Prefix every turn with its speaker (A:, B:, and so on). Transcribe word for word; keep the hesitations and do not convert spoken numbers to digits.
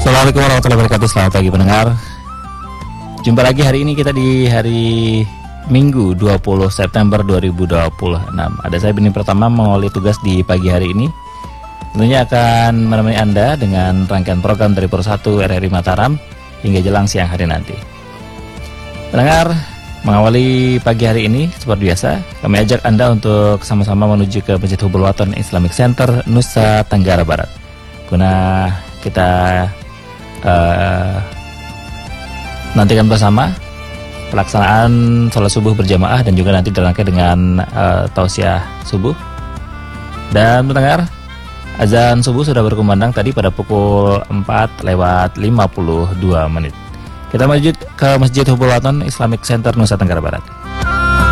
A: Assalamualaikum warahmatullahi wabarakatuh. Selamat pagi pendengar. Jumpa lagi hari ini kita di hari Minggu dua puluh September dua ribu dua puluh enam. Ada saya Beni Pertama mengawali tugas di pagi hari ini. Tentunya akan menemani Anda dengan rangkaian program dari Pro satu R R I Mataram hingga jelang siang hari nanti. Pendengar, mengawali pagi hari ini seperti biasa, kami ajak Anda untuk sama-sama menuju ke Masjid Hubul Waton Islamic Center Nusa Tenggara Barat, guna kita uh, nantikan bersama pelaksanaan sholat subuh berjamaah dan juga nanti dirangkai dengan uh, tausiah subuh. Dan pendengar, azan subuh sudah berkumandang tadi pada pukul empat lewat lima puluh dua menit. Kita menuju ke Masjid Hubul Waton Islamic Center Nusa Tenggara Barat.